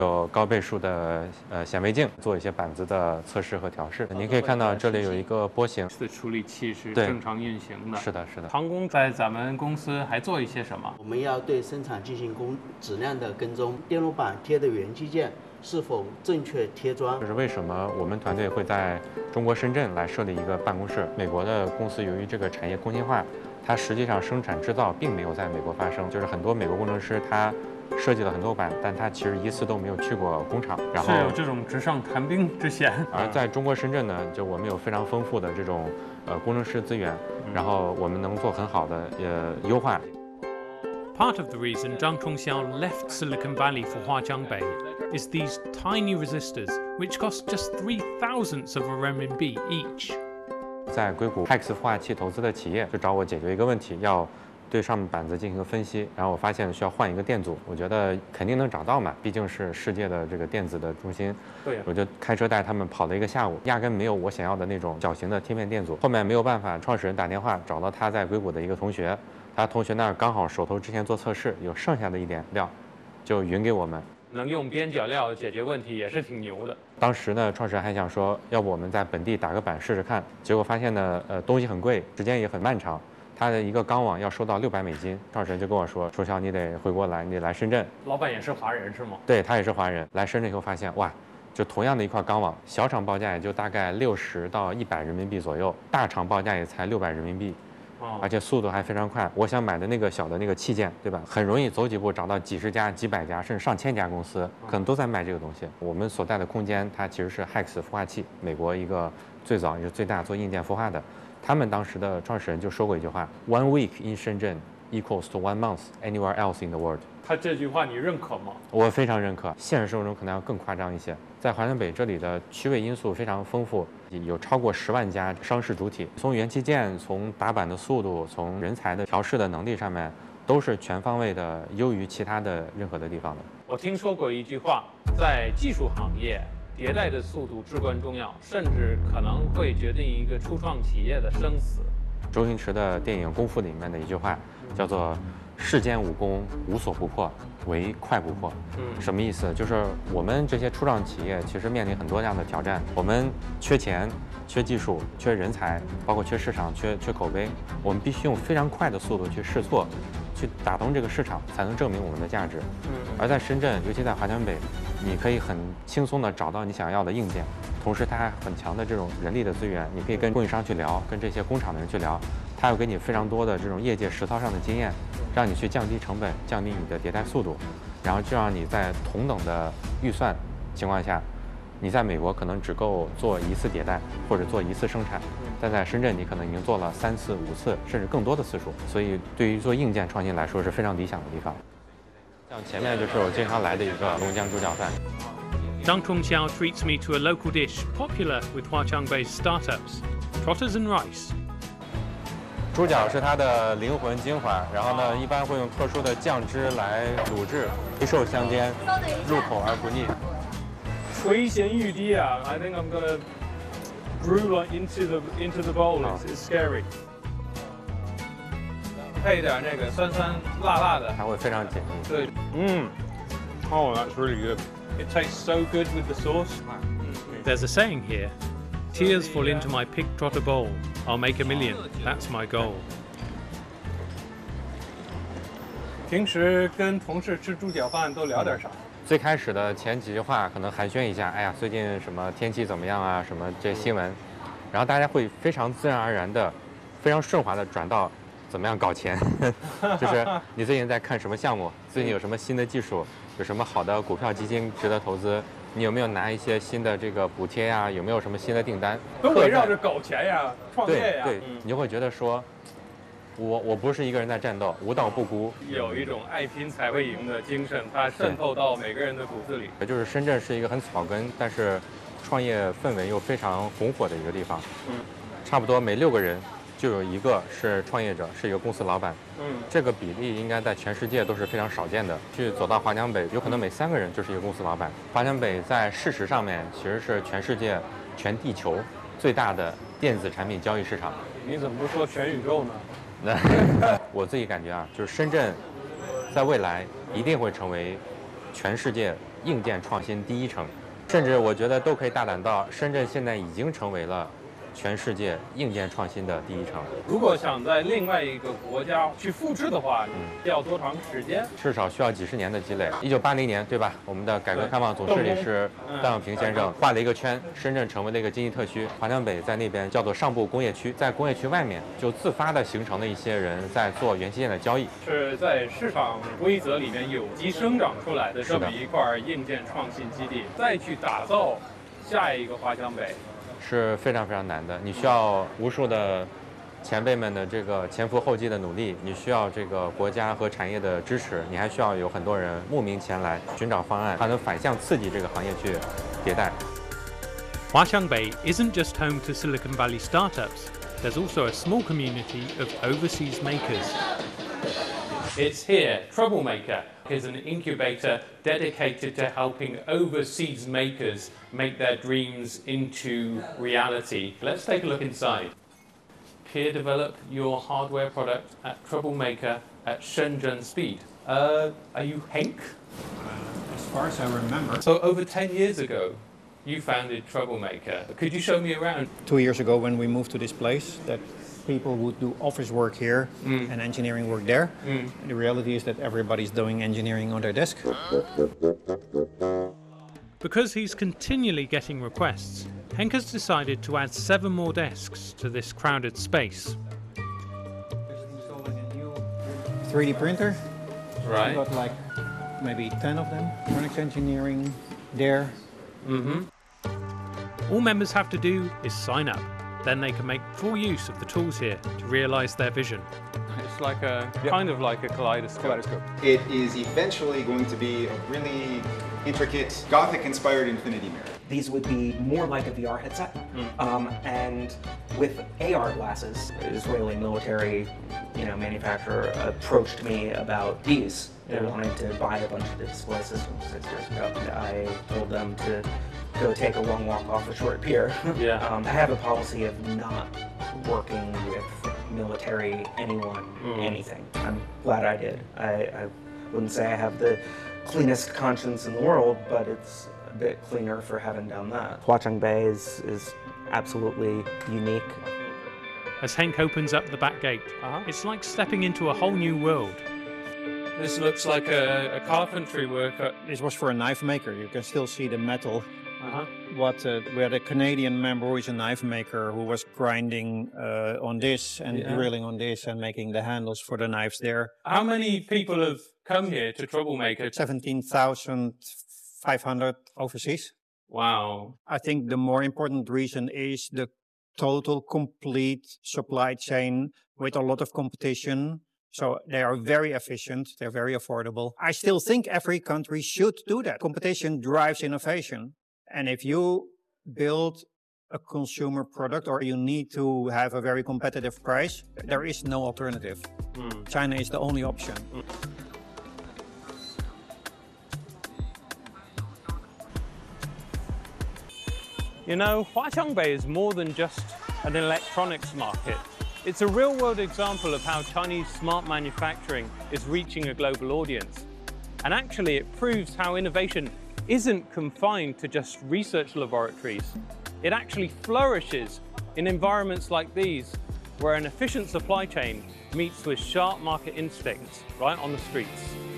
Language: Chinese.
有高倍数的显微镜，做一些板子的测试和调试。您可以看到这里有一个波形的处理器是对正常运行的。 是的，是的。 航工在咱们公司还做一些什么？ 我们要对生产进行质量的跟踪，电路板贴的元器件是否正确贴装。 这是为什么我们团队会在中国深圳来设立一个办公室？美国的公司由于这个产业工业化，它实际上生产制造并没有在美国发生，就是很多美国工程师他设计了很多版，但他其实一次都没有去过工厂，然后是有这种纸上谈兵之嫌。 而在中国深圳呢，就我们有非常丰富的这种工程师资源，然后我们能做很好的优化。 Part of the reason Zhang Chongxiao left Silicon Valley for Huaqiangbei is these tiny resistors, which cost just 3,000ths of a renminbi each. 在硅谷 Hex 孵化器投资的企业就找我解决一个问题，要对上面板子进行一个分析，然后我发现需要换一个电阻，我觉得肯定能找到嘛，毕竟是世界的这个电子的中心。 对， 我就开车带他们跑了一个下午，压根没有我想要的那种小型的贴片电阻。后面没有办法，创始人打电话找到他在硅谷的一个同学，他同学那儿刚好手头之前做测试，有剩下的一点料，就匀给我们。 能用边角料解决问题也是挺牛的。 当时呢，创始人还想说，要不我们在本地打个板试试看，结果发现呢，东西很贵，时间也很漫长。他的一个钢网要收到$600，创始人就跟我说：“楚乔，你得回国来，你得来深圳。” 老板也是华人是吗？ 对，他也是华人。来深圳以后发现，哇，就同样的一块钢网，小厂报价也就大概60到100人民币左右，大厂报价也才600人民币。而且速度还非常快。我想买的那个小的那个器件，对吧？很容易走几步找到几十家、几百家，甚至上千家公司，可能都在卖这个东西。我们所在的空间，它其实是 Hex 孵化器，美国一个最早也是最大做硬件孵化的。他们当时的创始人就说过一句话 ：“One week in Shenzhen equals to 1 month anywhere else in the world。” 他这句话你认可吗？ 我非常认可。现实生活中可能要更夸张一些。在华强北这里的区位因素非常丰富，有超过10万家商事主体，从元器件、从打板的速度、从人才的调试的能力上面，都是全方位的优于其他的任何的地方的。 我听说过一句话，在技术行业，迭代的速度至关重要，甚至可能会决定一个初创企业的生死。 周星驰的电影《功夫》里面的一句话叫做“世间武功无所不破，唯快不破”。什么意思？就是我们这些初创企业其实面临很多这样的挑战，我们缺钱、缺技术、缺人才，包括缺市场、缺口碑，我们必须用非常快的速度去试错，去打通这个市场，才能证明我们的价值。而在深圳，尤其在华强北，你可以很轻松地找到你想要的硬件，同时它还很强的这种人力的资源，你可以跟供应商去聊，跟这些工厂的人去聊，他会给你非常多的这种业界实操上的经验，让你去降低成本，降低你的迭代速度，然后就让你在同等的预算情况下，你在美国可能只够做1次迭代或者做1次生产，但在深圳你可能已经做了3次、5次甚至更多的次数，所以对于做硬件创新来说是非常理想的地方。像前面就是我经常来的一个龙江猪脚饭。 Zhang Chongxiao treats me to a local dish popular with Huaqiangbei's startups, trotters and rice. 猪脚是它的灵魂精华，然后呢，一般会用特殊的酱汁来卤制，肥瘦相间，入口而不腻。 垂涎欲滴啊 I think I'm gonna drool into the bowl. It's scary. 配一点那个酸酸辣辣的， 它会非常解腻。 对，Oh, that's really good. It tastes so good with the sauce. There's a saying here: tears fall into my pig trotter bowl. I'll make a million. That's my goal. 平时跟同事吃猪脚饭都聊点啥？ 最开始的前几句话可能寒暄一下，哎呀，最近什么天气怎么样啊，什么这些新闻，然后大家会非常自然而然的、非常顺滑的转到怎么样搞钱，就是你最近在看什么项目，最近有什么新的技术，有什么好的股票基金值得投资，你有没有拿一些新的这个补贴呀？有没有什么新的订单？ 都围绕着搞钱呀、创业呀。 对，你就会觉得说，我不是一个人在战斗，无道不孤。 有一种爱拼才会赢的精神，它渗透到每个人的骨子里。 也就是深圳是一个很草根，但是创业氛围又非常红火的一个地方。差不多每6个人就有1个是创业者，是一个公司老板。这个比例应该在全世界都是非常少见的。去走到华强北，有可能每3个人就是一个公司老板。华强北在事实上面其实是全世界、全地球最大的电子产品交易市场。 你怎么不说全宇宙呢？ 我自己感觉啊，就是深圳在未来一定会成为全世界硬件创新第一城，甚至我觉得都可以大胆到深圳现在已经成为了全世界硬件创新的第一城。 如果想在另外一个国家去复制的话，要多长时间？ 至少需要几十年的积累。1980年，对吧？我们的改革开放总事理事段永平先生画了一个圈，深圳成为了一个经济特区，华强北在那边叫做上部工业区，在工业区外面就自发的形成了一些人在做元器件的交易， 是在市场规则里面有机生长出来的这么一块硬件创新基地，再去打造下一个华强北。 是非常非常难的，你需要无数的前辈们的这个前赴后继的努力，你需要这个国家和产业的支持，你还需要有很多人慕名前来寻找方案，它能反向刺激这个行业去迭代。 Huaqiangbei isn't just home to Silicon Valley startups. There's also a small community of overseas makers. It's here, Troublemaker is an incubator dedicated to helping overseas makers make their dreams into reality. Let's take a look inside. Peer develop your hardware product at Troublemaker at Shenzhen Speed. Are you Henk? As far as I remember. So over 10 years ago, you founded Troublemaker. Could you show me around? 2 years ago when we moved to this place, that people would do office work here and engineering work there. The reality is that everybody's doing engineering on their desk. Because he's continually getting requests, Henk has decided to add 7 more desks to this crowded space. Installing a new 3D printer. Right. We've got like maybe 10 of them. Electronics engineering there. All members have to do is sign up. Then they can make full use of the tools here to realize their vision. It's like kind of like a kaleidoscope. It is eventually going to be a really intricate, Gothic-inspired infinity mirror. These would be more like a VR headset, and with AR glasses. An Israeli military, manufacturer approached me about these. They wanted to buy a bunch of the display systems 6 years ago. I told them to go take a long walk off a short pier. I have a policy of not working with military, anyone, anything. I'm glad I did. I wouldn't say I have the cleanest conscience in the world, but it's a bit cleaner for having done that. Huaqiangbei is absolutely unique. As Henk opens up the back gate, it's like stepping into a whole new world. This looks like a carpentry worker. This was for a knife maker. You can still see the metal. We had a Canadian member who is a knife maker who was grinding on this and drilling on this and making the handles for the knives there. How many people have come here to Troublemaker? 17,500 overseas. Wow. I think the more important reason is the total complete supply chain with a lot of competition. So they are very efficient, they're very affordable. I still think every country should do that. Competition drives innovation. And if you build a consumer product or you need to have a very competitive price, there is no alternative. China is the only option. Huaqiangbei is more than just an electronics market. It's a real-world example of how Chinese smart manufacturing is reaching a global audience. And actually, it proves how innovation isn't confined to just research laboratories. It actually flourishes in environments like these, where an efficient supply chain meets with sharp market instincts right on the streets.